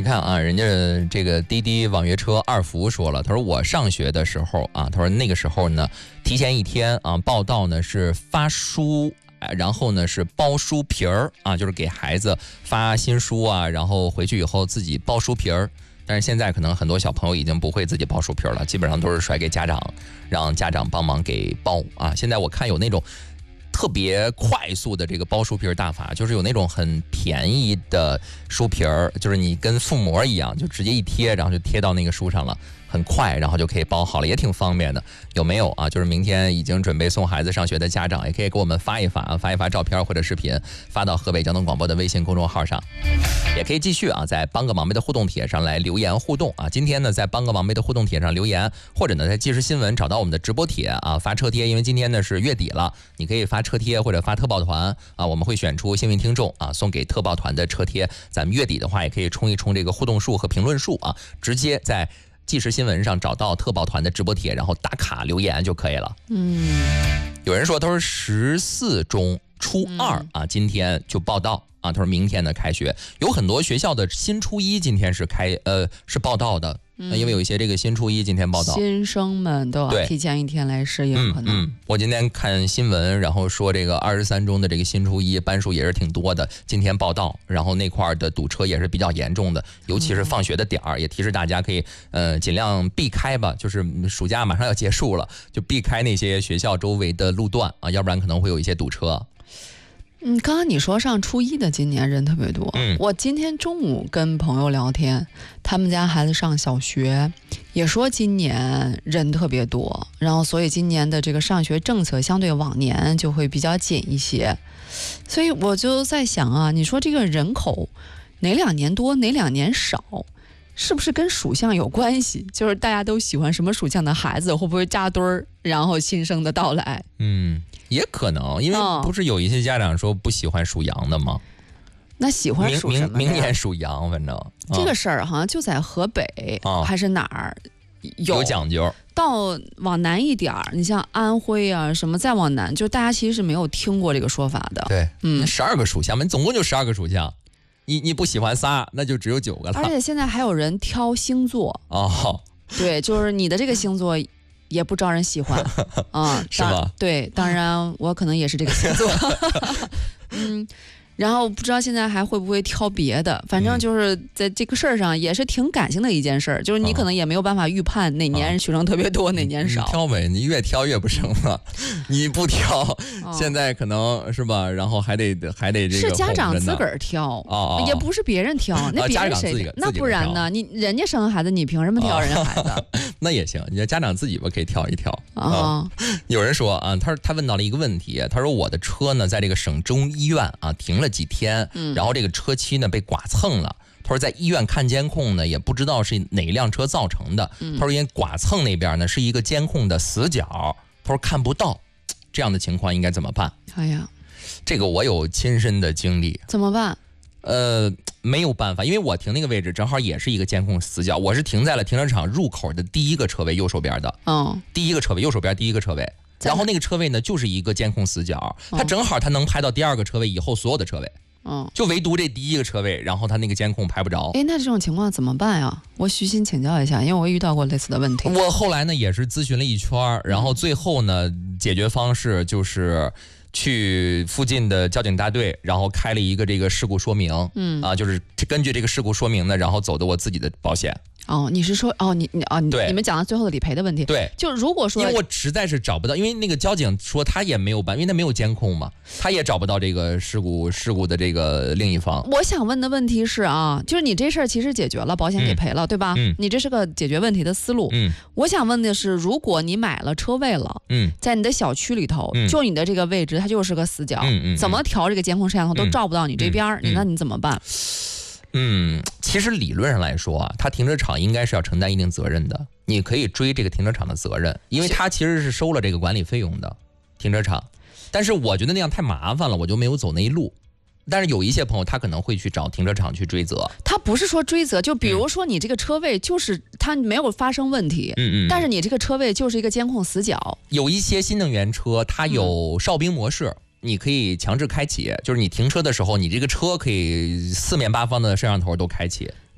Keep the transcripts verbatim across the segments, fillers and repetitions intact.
看啊，人家这个滴滴网约车二福说了，他说我上学的时候啊，他说那个时候呢，提前一天啊报到呢是发书。然后呢是包书皮儿啊，就是给孩子发新书啊，然后回去以后自己包书皮儿。但是现在可能很多小朋友已经不会自己包书皮儿了，基本上都是甩给家长，让家长帮忙给包啊。现在我看有那种特别快速的这个包书皮儿大法，就是有那种很便宜的书皮儿，就是你跟覆膜一样，就直接一贴，然后就贴到那个书上了。很快，然后就可以包好了，也挺方便的。有没有啊？就是明天已经准备送孩子上学的家长，也可以给我们发一发啊，发一发照片或者视频，发到河北交通广播的微信公众号上。也可以继续啊，在帮个忙妹的互动帖上来留言互动啊。今天呢，在帮个忙妹的互动帖上留言，或者呢，在即时新闻找到我们的直播帖啊，发车贴。因为今天呢是月底了，你可以发车贴或者发特报团啊，我们会选出幸运听众啊，送给特报团的车贴。咱们月底的话，也可以冲一冲这个互动数和评论数啊，直接在即时新闻上找到特报团的直播帖，然后打卡留言就可以了。嗯，有人说他说十四中初二啊，今天就报到啊，他说明天呢开学，有很多学校的新初一今天是开呃是报到的。嗯、因为有一些这个新初一今天报道， 新生们都要提前一天来适应，可能。嗯嗯、 我今天看新闻，然后说这个二十三中的这个新初一班数也是挺多的，今天报到，然后那块的堵车也是比较严重的，尤其是放学的点儿，嗯、也提示大家可以呃尽量避开吧，就是暑假马上要结束了，就避开那些学校周围的路段啊，要不然可能会有一些堵车。 嗯，刚刚你说上初一的今年人特别多，嗯，我今天中午跟朋友聊天，他们家孩子上小学，也说今年人特别多，然后所以今年的这个上学政策相对往年就会比较紧一些，所以我就在想啊，你说这个人口哪两年多哪两年少，是不是跟属相有关系？就是大家都喜欢什么属相的孩子，会不会扎堆儿，然后新生的到来？ 嗯。也可能，因为不是有一些家长说不喜欢属羊的吗？ 那喜欢属什么？ 明明年属羊，反正这个事儿好像就在河北、哦、还是哪儿有有讲究。 到往南一点儿，你像安徽啊什么，再往南，就大家其实是没有听过这个说法的。 对，嗯，十二个属相，总共就十二个属相，你你不喜欢仨，那就只有九个了。 而且现在还有人挑星座哦，对，就是你的这个星座。也不招人喜欢，啊、嗯， 是吧？ 对，当然我可能也是这个星座，嗯，然后不知道现在还会不会挑别的，反正就是在这个事儿上也是挺感性的一件事儿，就是你可能也没有办法预判哪年学生特别多，啊、哪年少。 你挑呗，你越挑越不成了，你不挑，哦、现在可能是吧？然后还得还得这个是家长自个儿挑，哦，也不是别人挑，那别人谁？ 啊、 那不然呢？你人家生孩子，你凭什么挑人家孩子？哦那也行，你家长自己吧可以挑一挑啊、哦嗯。有人说啊，他他问到了一个问题，他说我的车呢在这个省中医院啊停了几天，嗯、然后这个车漆呢被剐蹭了。他说在医院看监控呢，也不知道是哪一辆车造成的。嗯、他说因为剐蹭那边呢是一个监控的死角，他说看不到，这样的情况应该怎么办？ 哎呀， 这个我有亲身的经历。 怎么办？ 呃，没有办法，因为我停那个位置正好也是一个监控死角，我是停在了停车场入口的第一个车位右手边的，嗯，第一个车位右手边第一个车位，然后那个车位呢就是一个监控死角，它正好它能拍到第二个车位以后所有的车位，嗯，就唯独这第一个车位，然后它那个监控拍不着。 哎，那这种情况怎么办呀？我虚心请教一下，因为我遇到过类似的问题。 我后来呢也是咨询了一圈，然后最后呢解决方式就是去附近的交警大队，然后开了一个这个事故说明，嗯啊，就是根据这个事故说明呢，然后走的我自己的保险。 哦，你是说哦，你你啊，你你们讲到最后的理赔的问题， 对， 就如果说， 因为我实在是找不到，因为那个交警说他也没有办，因为他没有监控嘛，他也找不到这个事故事故的这个另一方。 我想问的问题是啊，就是你这事儿其实解决了，保险给赔了，嗯、对吧？嗯，你这是个解决问题的思路。嗯，我想问的是，如果你买了车位了，嗯，在你的小区里头，嗯、就你的这个位置，它就是个死角，嗯嗯，怎么调这个监控摄像头都照不到你这边，嗯嗯、你那你怎么办？ 嗯，其实理论上来说啊，他停车场应该是要承担一定责任的，你可以追这个停车场的责任，因为他其实是收了这个管理费用的停车场。但是我觉得那样太麻烦了，我就没有走那一路。但是有一些朋友他可能会去找停车场去追责。 他不是说追责，就比如说你这个车位就是他没有发生问题，嗯嗯，但是你这个车位就是一个监控死角。 有一些新能源车它有哨兵模式。嗯，你可以强制开启，就是你停车的时候，你这个车可以四面八方的摄像头都开启。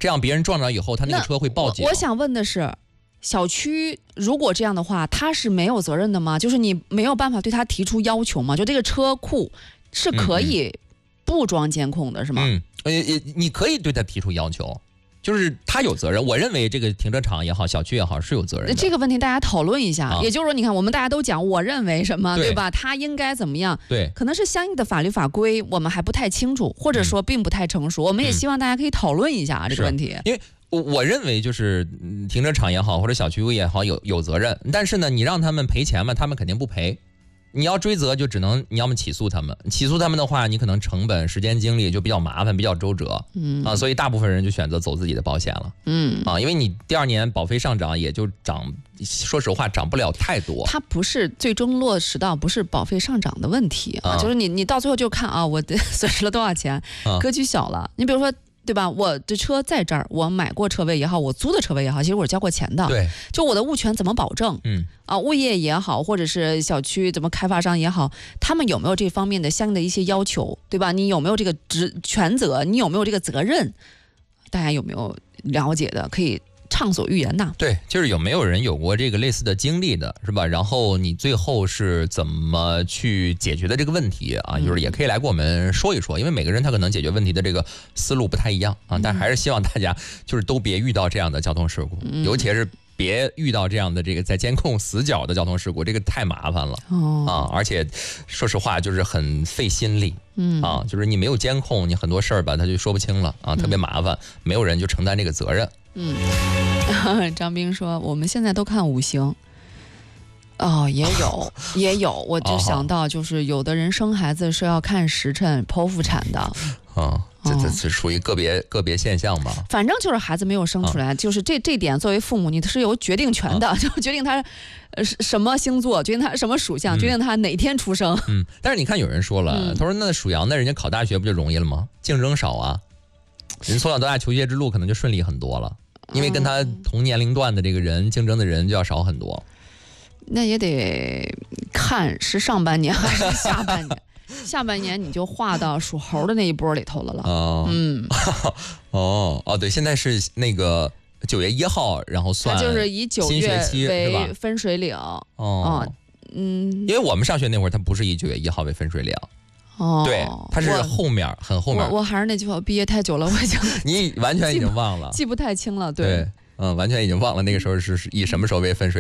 这样别人撞着以后，他那个车会报警。 我, 我想问的是，小区如果这样的话，他是没有责任的吗？就是你没有办法对他提出要求吗？就这个车库是可以不装监控的，是吗？ 嗯，呃，你可以对他提出要求。就是他有责任，我认为这个停车场也好，小区也好是有责任的。 这个问题大家讨论一下，啊、也就是说，你看我们大家都讲，我认为什么， 对, 对吧？他应该怎么样？ 对， 可能是相应的法律法规我们还不太清楚，或者说并不太成熟。嗯、我们也希望大家可以讨论一下、啊嗯、这个问题。 因为我我认为就是停车场也好，或者小区也好，有有责任，但是呢，你让他们赔钱嘛，他们肯定不赔。你要追责，就只能你要么起诉他们，起诉他们的话，你可能成本、时间、精力就比较麻烦，比较周折，嗯啊，所以大部分人就选择走自己的保险了，嗯啊，因为你第二年保费上涨，也就涨，说实话涨不了太多。 它不是最终落实到不是保费上涨的问题啊，就是你你到最后就看啊，我损失了多少钱，格局小了。你比如说。对吧？我的车在这儿，我买过车位也好，我租的车位也好，其实我是交过钱的。 对， 就我的物权怎么保证？嗯，啊，物业也好，或者是小区怎么开发商也好，他们有没有这方面的相应的一些要求？对吧？你有没有这个职权责？你有没有这个责任？大家有没有了解的？可以畅所欲言呐。 对，就是有没有人有过这个类似的经历的，是吧？然后你最后是怎么去解决的这个问题啊？就是也可以来跟我们说一说，因为每个人他可能解决问题的这个思路不太一样啊。但还是希望大家就是都别遇到这样的交通事故，嗯、尤其是别遇到这样的这个在监控死角的交通事故，这个太麻烦了、哦、啊！而且说实话就是很费心力。嗯啊，就是你没有监控，你很多事儿吧，他就说不清了啊，特别麻烦，没有人就承担这个责任。 嗯，张斌说我们现在都看五行，哦，也有也有，我就想到就是有的人生孩子是要看时辰剖腹产的， 啊，这这是属于个别个别现象吧？ 反正就是孩子没有生出来，啊、就是这这点作为父母你是有决定权的，啊、就决定他呃什么星座，决定他什么属相，嗯、决定他哪天出生。 嗯，但是你看有人说了，嗯、他说那属羊的人家考大学不就容易了吗？竞争少啊。人从小到大求学之路可能就顺利很多了，因为跟他同年龄段的这个人、嗯、竞争的人就要少很多。 那也得看是上半年还是下半年，下半年你就划到属猴的那一波里头了了。哦，嗯， 哦哦，对，现在是那个九月一号，然后算就是以九月为分水岭。 哦，嗯，因为我们上学那会儿，它不是以九月一号为分水岭。哦，对，它是后面很后面。 我, 我还是那句话，我毕业太久了，我已经你完全已经忘了， 记不太清了。对， 对，嗯，完全已经忘了那个时候是以什么时候为分水岭。